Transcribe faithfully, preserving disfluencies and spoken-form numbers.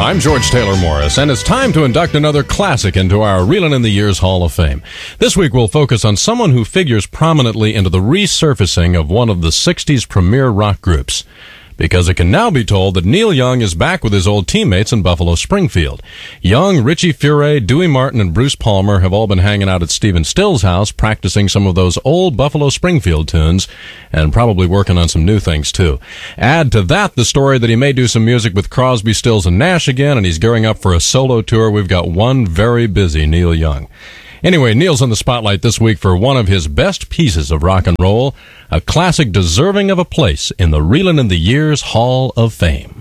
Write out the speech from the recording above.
I'm George Taylor Morris, and it's time to induct another classic into our Reelin' in the Years Hall of Fame. This week we'll focus on someone who figures prominently into the resurfacing of one of the sixties premier rock groups. Because it can now be told that Neil Young is back with his old teammates in Buffalo Springfield. Young, Richie Furay, Dewey Martin, and Bruce Palmer have all been hanging out at Stephen Stills' house practicing some of those old Buffalo Springfield tunes and probably working on some new things too. Add to that the story that he may do some music with Crosby, Stills, and Nash again, and he's gearing up for a solo tour. We've got one very busy Neil Young. Anyway, Neil's in the spotlight this week for one of his best pieces of rock and roll, a classic deserving of a place in the Reelin' in the Years Hall of Fame.